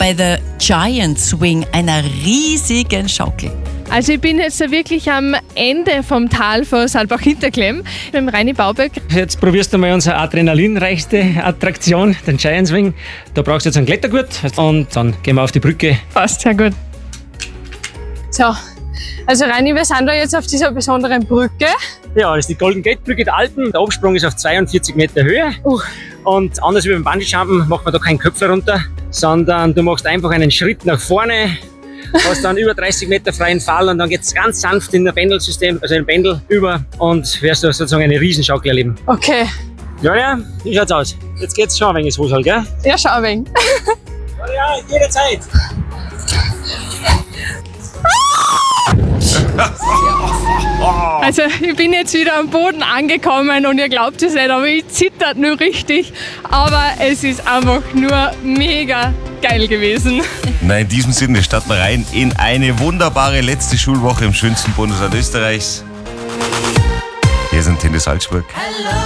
bei der Giant Swing, einer riesigen Schaukel. Also ich bin jetzt wirklich am Ende vom Tal von Saalbach-Hinterklemm mit dem Reini Bauböck. Jetzt probierst du mal unsere adrenalinreichste Attraktion, den Giant Swing. Da brauchst du jetzt einen Klettergurt und dann gehen wir auf die Brücke. Passt, sehr gut. So, also Reini, wir sind da jetzt auf dieser besonderen Brücke. Ja, das ist die Golden Gate Brücke der Alpen. Der Absprung ist auf 42 Meter Höhe. Und anders wie beim Bungee-Jumpen macht man da keinen Köpfler runter, sondern du machst einfach einen Schritt nach vorne, hast dann über 30 Meter freien Fall und dann geht es ganz sanft in ein Pendelsystem, also ein Pendel über und wirst du sozusagen eine Riesenschaukel erleben. Okay. Ja, wie schaut's aus? Jetzt geht's schon ein wenig ins Hosal, gell? Ja, schau ein wenig. Ja, jederzeit. Also ich bin jetzt wieder am Boden angekommen und ihr glaubt es nicht, aber ich zittert nur richtig. Aber es ist einfach nur mega geil gewesen. Na, in diesem Sinne starten wir rein in eine wunderbare letzte Schulwoche im schönsten Bundesland Österreichs. Wir sind Tennis Salzburg.